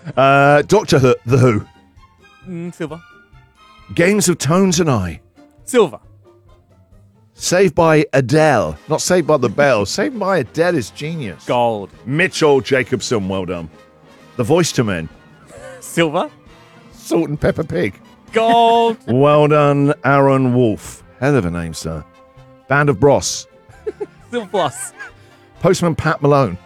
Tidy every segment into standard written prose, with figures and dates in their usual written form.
Doctor Who. Silver. Games of Tones and I. Silver. Saved by Adele. Not Saved by the Bell. Saved by Adele is genius. Gold. Mitchell Jacobson, well done. The Voice to Men. Silver. Salt and Pepper Pig. Gold. Well done, Aaron Wolf. Hell of a name, sir. Band of Bros. Silver plus. Postman Pat Malone.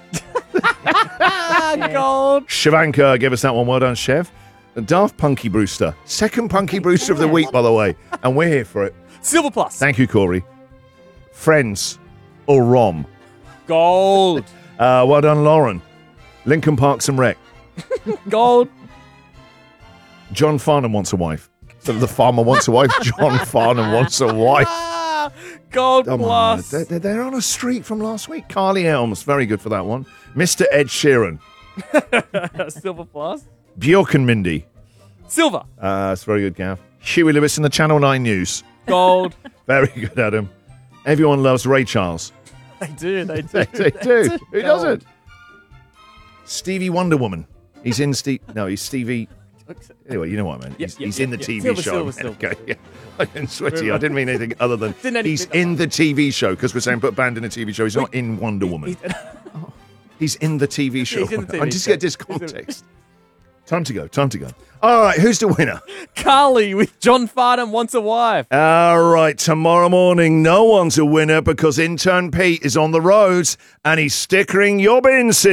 Gold. Shivanka gave us that one. Well done, Chev. The Daft Punky Brewster. Second Punky Brewster of the week, by the way. And we're here for it. Silver plus. Thank you, Corey. Friends or Rom. Gold. Well done, Lauren. Lincoln Parks and Rec. Gold. John Farnham wants a wife. So the farmer wants a wife. John Farnham wants a wife. Gold Come plus. on. They're on a streak from last week. Carly Elms, very good for that one. Mr. Ed Sheeran. Silver plus. Bjork and Mindy. Silver. That's very good, Gav. Huey Lewis in the Channel 9 News. Gold. Very good, Adam. Everyone loves Ray Charles. They do. They do. Who doesn't? Stevie Wonder Woman. He's in he's Stevie. Anyway, you know what I mean. He's in the TV show. Silver. Okay, yeah. I didn't sweaty. I didn't mean anything other than he's in the TV show, because we're saying put band in a TV show. He's not in Wonder Woman. He's in the TV show. I just get this context. Time to go. All right, who's the winner? Carly with John Farnham wants a wife. All right, tomorrow morning, no one's a winner because intern Pete is on the roads and he's stickering your bin.